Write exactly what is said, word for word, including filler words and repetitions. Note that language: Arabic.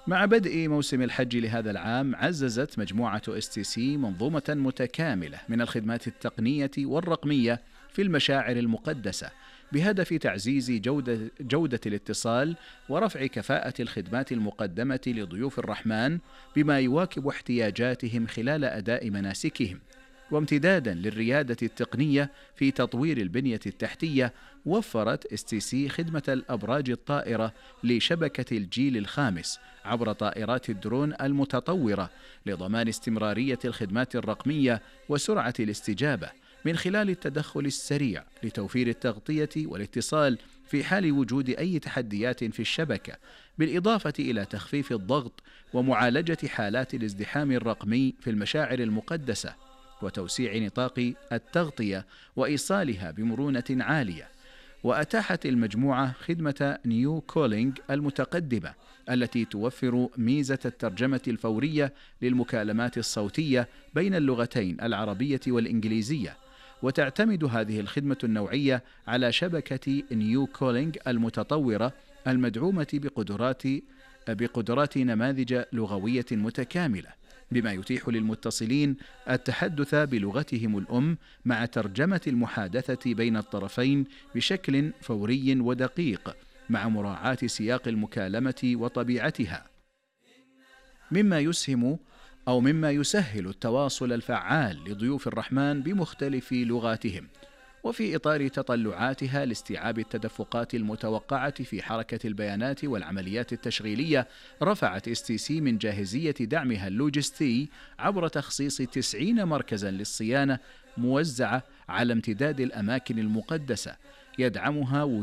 مع بدء موسم الحج لهذا العام، عززت مجموعة اس تي سي منظومة متكاملة من الخدمات التقنية والرقمية في المشاعر المقدسة، بهدف تعزيز جودة, جودة الاتصال ورفع كفاءة الخدمات المقدمة لضيوف الرحمن بما يواكب احتياجاتهم خلال أداء مناسكهم. وامتدادا للريادة التقنية في تطوير البنية التحتية، وفرت اس تي سي خدمة الأبراج الطائرة لشبكة الجيل الخامس عبر طائرات الدرون المتطورة لضمان استمرارية الخدمات الرقمية وسرعة الاستجابة، من خلال التدخل السريع لتوفير التغطية والاتصال في حال وجود أي تحديات في الشبكة، بالإضافة إلى تخفيف الضغط ومعالجة حالات الازدحام الرقمي في المشاعر المقدسة، وتوسيع نطاق التغطية وإيصالها بمرونة عالية. وأتاحت المجموعة خدمة نيو كولينج المتقدمة التي توفر ميزة الترجمة الفورية للمكالمات الصوتية بين اللغتين العربية والإنجليزية. وتعتمد هذه الخدمة النوعية على شبكة نيو كولينج المتطورة المدعومة بقدرات بقدرات نماذج لغوية متكاملة، بما يتيح للمتصلين التحدث بلغتهم الأم مع ترجمة المحادثة بين الطرفين بشكل فوري ودقيق، مع مراعاة سياق المكالمة وطبيعتها، مما يسهم أو مما يسهل التواصل الفعال لضيوف الرحمن بمختلف لغاتهم. وفي إطار تطلعاتها لاستيعاب التدفقات المتوقعة في حركة البيانات والعمليات التشغيلية، رفعت اس تي سي من جاهزية دعمها اللوجستي عبر تخصيص تسعين مركزا للصيانة موزعة على امتداد الأماكن المقدسة، يدعمها